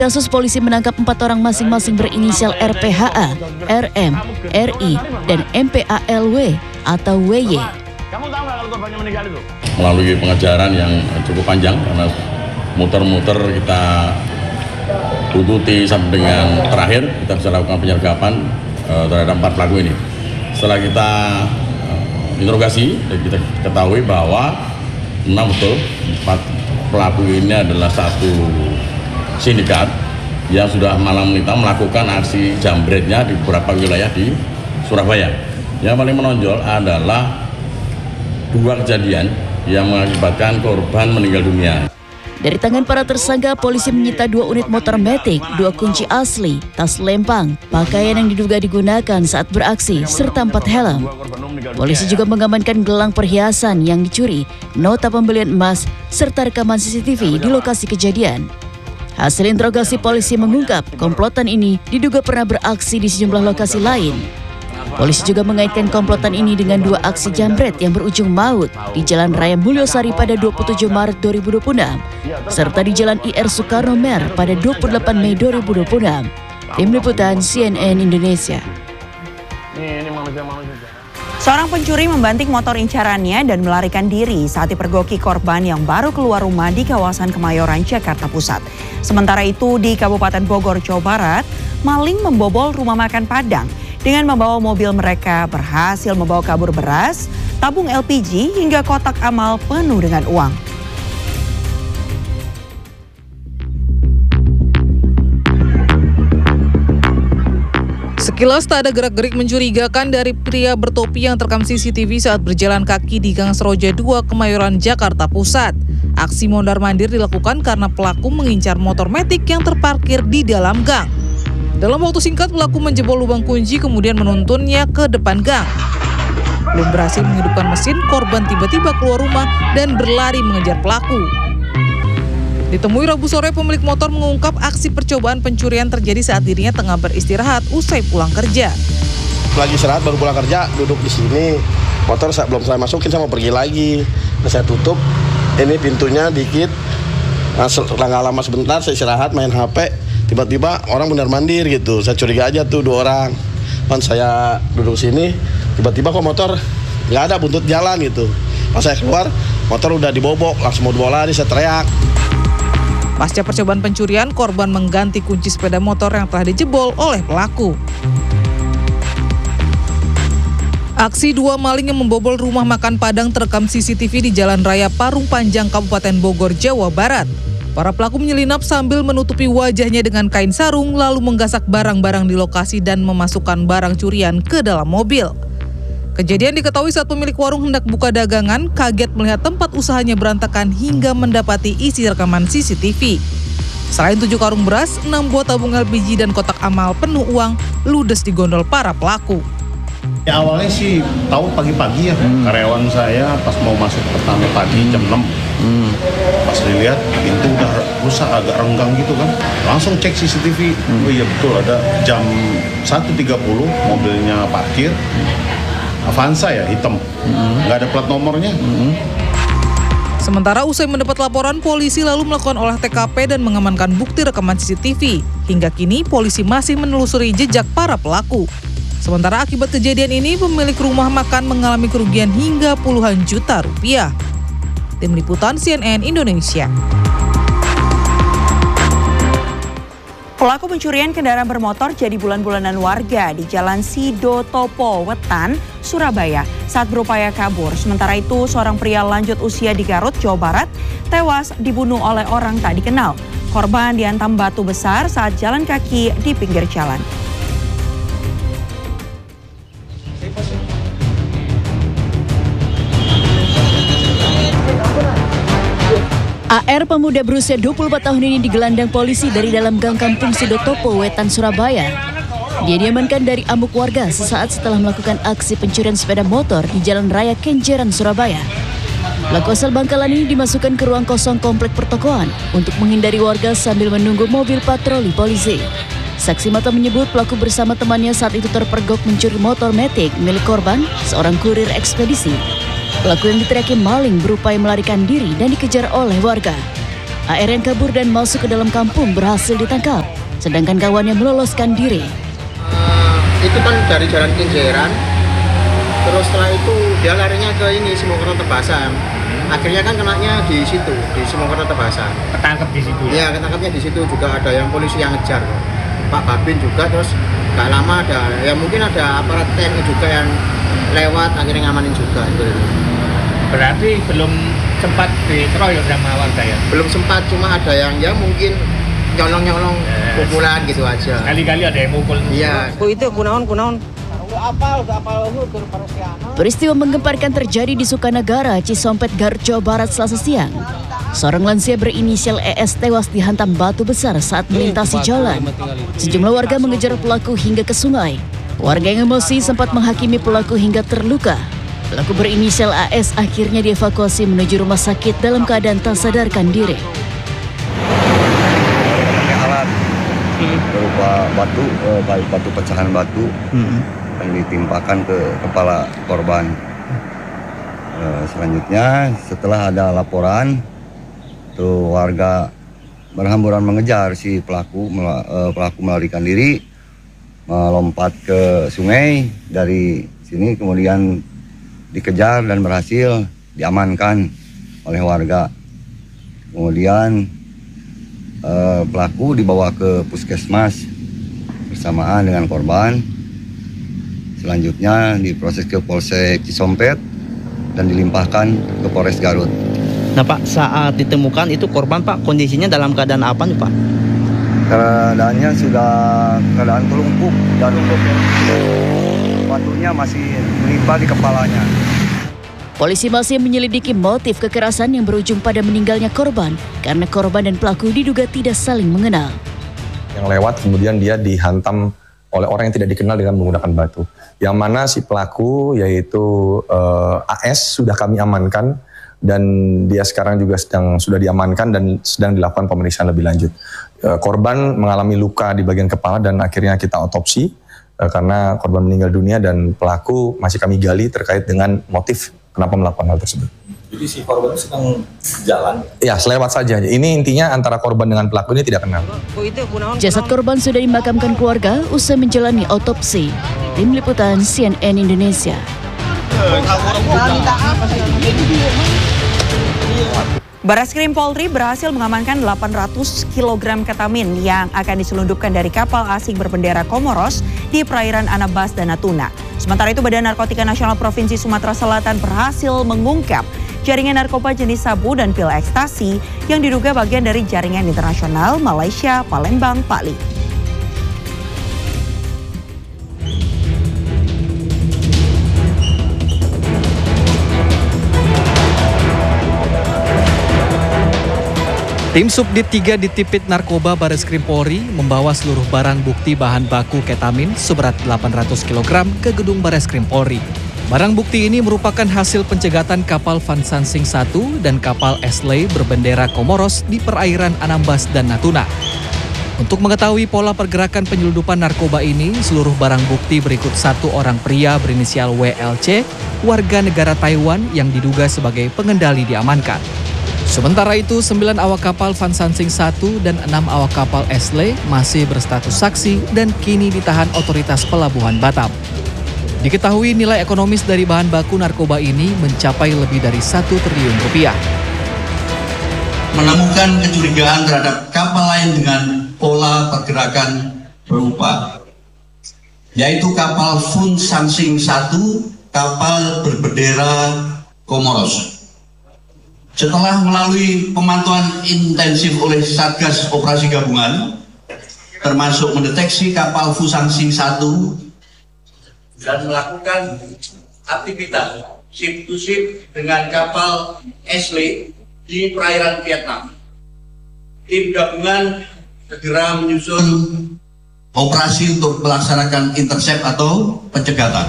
Kasus polisi menangkap 4 orang masing-masing berinisial RPHA, RM, RI, dan MPALW atau WY. Kamu tahu nggak kalau korbannya meninggal itu? Melalui pengejaran yang cukup panjang karena muter-muter kita tuntuti sampai dengan terakhir kita bisa lakukan penyergapan terhadap 4 pelaku ini. Setelah kita interogasi, kita ketahui bahwa 4 pelaku ini adalah satu sindikat yang sudah malam melintang melakukan aksi jambretnya di beberapa wilayah di Surabaya. Yang paling menonjol adalah 2 kejadian yang mengakibatkan korban meninggal dunia. Dari tangan para tersangka, polisi menyita 2 unit motor matic, 2 kunci asli, tas lempang, pakaian yang diduga digunakan saat beraksi, serta 4 helm. Polisi juga mengamankan gelang perhiasan yang dicuri, nota pembelian emas, serta rekaman CCTV di lokasi kejadian. Hasil interogasi polisi mengungkap komplotan ini diduga pernah beraksi di sejumlah lokasi lain. Polisi juga mengaitkan komplotan ini dengan 2 aksi jambret yang berujung maut di Jalan Raya Mulyosari pada 27 Maret 2026, serta di Jalan IR Soekarno Mer pada 28 Mei 2026. Tim Liputan CNN Indonesia. Seorang pencuri membanting motor incarannya dan melarikan diri saat dipergoki korban yang baru keluar rumah di kawasan Kemayoran, Jakarta Pusat. Sementara itu di Kabupaten Bogor, Jawa Barat, maling membobol rumah makan Padang. Dengan membawa mobil mereka berhasil membawa kabur beras, tabung LPG hingga kotak amal penuh dengan uang. Sekilas tak ada gerak-gerik mencurigakan dari pria bertopi yang terekam CCTV saat berjalan kaki di Gang Seroja 2, Kemayoran, Jakarta Pusat. Aksi mondar-mandir dilakukan karena pelaku mengincar motor matic yang terparkir di dalam gang. Dalam waktu singkat, pelaku menjebol lubang kunci kemudian menuntunnya ke depan gang. Belum berhasil menghidupkan mesin, korban tiba-tiba keluar rumah dan berlari mengejar pelaku. Ditemui Rabu sore, pemilik motor mengungkap aksi percobaan pencurian terjadi saat dirinya tengah beristirahat usai pulang kerja. Lagi istirahat baru pulang kerja, duduk di sini. Motor belum saya masukin, saya mau pergi lagi. Nah, saya tutup, ini pintunya dikit. Nah, nggak lama sebentar, saya istirahat main HP. Tiba-tiba orang benar-mandir gitu. Saya curiga aja tuh 2 orang. Pas saya duduk sini, tiba-tiba kok motor nggak ada, buntut jalan gitu. Pas saya keluar, motor udah dibobok, langsung mau dibawa lari, saya teriak. Pasca percobaan pencurian, korban mengganti kunci sepeda motor yang telah dijebol oleh pelaku. Aksi 2 maling yang membobol rumah makan Padang terekam CCTV di Jalan Raya Parung Panjang, Kabupaten Bogor, Jawa Barat. Para pelaku menyelinap sambil menutupi wajahnya dengan kain sarung, lalu menggasak barang-barang di lokasi dan memasukkan barang curian ke dalam mobil. Kejadian diketahui saat pemilik warung hendak buka dagangan, kaget melihat tempat usahanya berantakan hingga mendapati isi rekaman CCTV. Selain 7 karung beras, 6 buah tabung LPG dan kotak amal penuh uang ludes di gondol para pelaku. Ya, awalnya sih tahu pagi-pagi ya, karyawan saya pas mau masuk pertama pagi jam 6. Pas dilihat pintu udah rusak, agak renggang gitu kan. Langsung cek CCTV. Oh iya betul, ada jam 1.30 mobilnya parkir. Avanza ya, hitam. Nggak ada plat nomornya. Sementara usai mendapat laporan, polisi lalu melakukan olah TKP dan mengamankan bukti rekaman CCTV. Hingga kini polisi masih menelusuri jejak para pelaku. Sementara akibat kejadian ini, pemilik rumah makan mengalami kerugian hingga puluhan juta rupiah. Tim Liputan CNN Indonesia. Pelaku pencurian kendaraan bermotor jadi bulan-bulanan warga di Jalan Sidotopo Wetan, Surabaya saat berupaya kabur. Sementara itu, seorang pria lanjut usia di Garut, Jawa Barat, tewas dibunuh oleh orang tak dikenal. Korban dihantam batu besar saat jalan kaki di pinggir jalan. AR pemuda berusia 24 tahun ini digelandang polisi dari dalam gang kampung Sidotopo Wetan, Surabaya. Dia diamankan dari amuk warga sesaat setelah melakukan aksi pencurian sepeda motor di Jalan Raya Kenjeran, Surabaya. Pelaku asal Bangkalan ini dimasukkan ke ruang kosong komplek pertokoan untuk menghindari warga sambil menunggu mobil patroli polisi. Saksi mata menyebut pelaku bersama temannya saat itu terpergok mencuri motor matic milik korban, seorang kurir ekspedisi. Pelaku yang diteriaki maling berupaya melarikan diri dan dikejar oleh warga. AR yang kabur dan masuk ke dalam kampung berhasil ditangkap, sedangkan kawannya meloloskan diri. Itu kan dari Jalan Kenjeran, terus setelah itu dia larinya ke ini Simokerto Tebasan. Akhirnya kan kenanya di situ, di Simokerto Tebasan. Ketangkep di situ. Iya, ketangkepnya di situ, juga ada yang polisi yang ngejar, Pak Babin juga. Terus gak lama ada, ya mungkin ada aparat TNI juga yang lewat, akhirnya ngamanin juga. Berarti belum sempat dikeroyok sama warga ya? Belum sempat, cuma ada yang ya mungkin nyolong-nyolong pukulan gitu aja. Kali-kali ada yang mukul. Iya. Itu kunaon. Peristiwa menggemparkan terjadi di Sukanagara, Cisompet, Garut, Jawa Barat, Selasa siang. Seorang lansia berinisial ES tewas dihantam batu besar saat melintasi jalan. Sejumlah warga mengejar pelaku hingga ke sungai. Warga yang emosi sempat menghakimi pelaku hingga terluka. Pelaku berinisial AS akhirnya dievakuasi menuju rumah sakit dalam keadaan tak sadarkan diri. Pakai alat berupa batu pecahan batu yang ditimpakan ke kepala korban. Selanjutnya setelah ada laporan, tuh warga berhamburan mengejar si pelaku melarikan diri, melompat ke sungai. Dari sini kemudian dikejar dan berhasil diamankan oleh warga. Kemudian pelaku dibawa ke puskesmas bersamaan dengan korban. Selanjutnya diproses ke Polsek Cisompet dan dilimpahkan ke Polres Garut. Nah Pak, saat ditemukan itu korban Pak, kondisinya dalam keadaan apa nih Pak? Keadaannya sudah keadaan terlungkup dan batunya masih menimpa di kepalanya. Polisi masih menyelidiki motif kekerasan yang berujung pada meninggalnya korban karena korban dan pelaku diduga tidak saling mengenal. Yang lewat kemudian dia dihantam oleh orang yang tidak dikenal dengan menggunakan batu. Yang mana si pelaku yaitu AS sudah kami amankan dan dia sekarang juga sudah diamankan dan sedang dilakukan pemeriksaan lebih lanjut. Korban mengalami luka di bagian kepala dan akhirnya kita otopsi karena korban meninggal dunia dan pelaku masih kami gali terkait dengan motif kenapa melakukan hal tersebut. Jadi si korban sedang jalan? Ya, selewat saja. Ini intinya antara korban dengan pelaku ini tidak kenal. Jasad korban sudah dimakamkan keluarga usai menjalani otopsi. Tim Liputan CNN Indonesia. Bareskrim Polri berhasil mengamankan 800 kg ketamin yang akan diselundupkan dari kapal asing berbendera Komoros di perairan Anambas dan Natuna. Sementara itu Badan Narkotika Nasional Provinsi Sumatera Selatan berhasil mengungkap jaringan narkoba jenis sabu dan pil ekstasi yang diduga bagian dari jaringan internasional Malaysia, Palembang, Pali. Tim Subdit 3 Ditipit Narkoba Bareskrim Polri membawa seluruh barang bukti bahan baku ketamin seberat 800 kg ke gedung Bareskrim Polri. Barang bukti ini merupakan hasil pencegatan kapal Van Sansing 1 dan kapal Esley berbendera Komoros di perairan Anambas dan Natuna. Untuk mengetahui pola pergerakan penyelundupan narkoba ini, seluruh barang bukti berikut satu orang pria berinisial WLC, warga negara Taiwan yang diduga sebagai pengendali diamankan. Sementara itu, 9 awak kapal Van Sansing 1 dan 6 awak kapal Esley masih berstatus saksi dan kini ditahan otoritas pelabuhan Batam. Diketahui nilai ekonomis dari bahan baku narkoba ini mencapai lebih dari 1 triliun rupiah. Menemukan kecurigaan terhadap kapal lain dengan pola pergerakan berupa, yaitu kapal Van Sansing 1, kapal berbendera Komoros. Setelah melalui pemantauan intensif oleh Satgas Operasi Gabungan, termasuk mendeteksi kapal Van Sansing 1 dan melakukan aktivitas ship to ship dengan kapal Esley di perairan Vietnam, tim gabungan segera menyusun operasi untuk melaksanakan intercept atau pencegatan.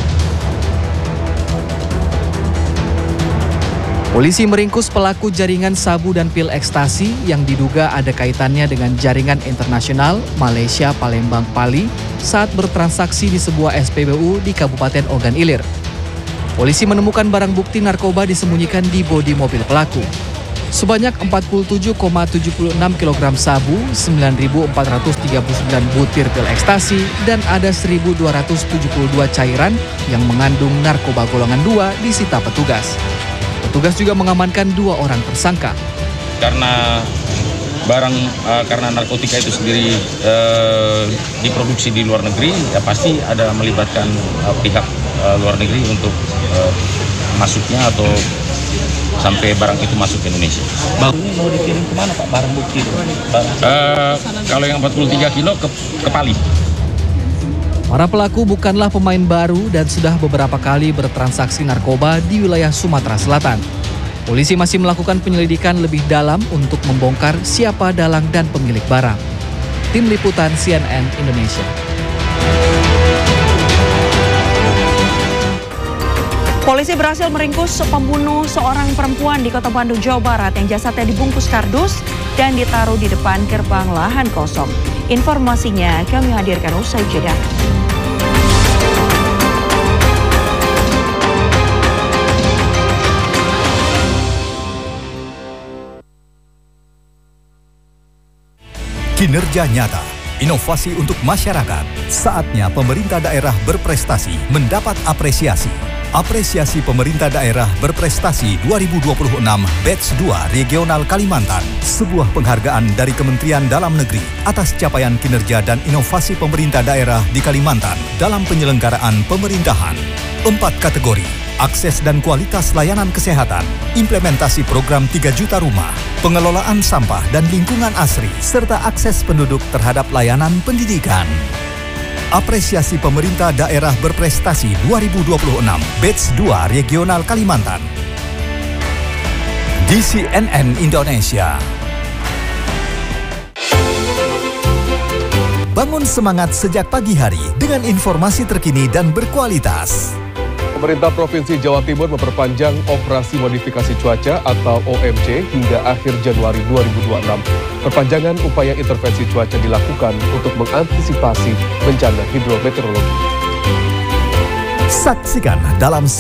Polisi meringkus pelaku jaringan sabu dan pil ekstasi yang diduga ada kaitannya dengan jaringan internasional Malaysia Palembang Pali saat bertransaksi di sebuah SPBU di Kabupaten Ogan Ilir. Polisi menemukan barang bukti narkoba disembunyikan di bodi mobil pelaku. Sebanyak 47,76 kg sabu, 9.439 butir pil ekstasi, dan ada 1.272 cairan yang mengandung narkoba golongan 2 disita petugas. Petugas juga mengamankan 2 orang tersangka. Karena karena narkotika itu sendiri diproduksi di luar negeri, ya pasti ada melibatkan pihak luar negeri untuk masuknya atau sampai barang itu masuk ke Indonesia. Ini mau dikirim kemana Pak, barang bukti itu? Kalau yang 43 kilo ke Pali. Para pelaku bukanlah pemain baru dan sudah beberapa kali bertransaksi narkoba di wilayah Sumatera Selatan. Polisi masih melakukan penyelidikan lebih dalam untuk membongkar siapa dalang dan pemilik barang. Tim Liputan CNN Indonesia. Polisi berhasil meringkus pembunuh seorang perempuan di Kota Bandung, Jawa Barat yang jasadnya dibungkus kardus dan ditaruh di depan gerbang lahan kosong. Informasinya kami hadirkan usai jeda. Kinerja nyata, inovasi untuk masyarakat. Saatnya pemerintah daerah berprestasi mendapat apresiasi. Apresiasi Pemerintah Daerah Berprestasi 2026 Batch 2 Regional Kalimantan. Sebuah penghargaan dari Kementerian Dalam Negeri atas capaian kinerja dan inovasi pemerintah daerah di Kalimantan dalam penyelenggaraan pemerintahan. 4 kategori: akses dan kualitas layanan kesehatan, implementasi program 3 juta rumah, pengelolaan sampah dan lingkungan asri, serta akses penduduk terhadap layanan pendidikan. Apresiasi Pemerintah Daerah Berprestasi 2026 Batch 2 Regional Kalimantan di CNN Indonesia. Bangun semangat sejak pagi hari dengan informasi terkini dan berkualitas. Pemerintah Provinsi Jawa Timur memperpanjang operasi modifikasi cuaca atau OMC hingga akhir Januari 2026. Perpanjangan upaya intervensi cuaca dilakukan untuk mengantisipasi bencana hidrometeorologi. Saksikan dalam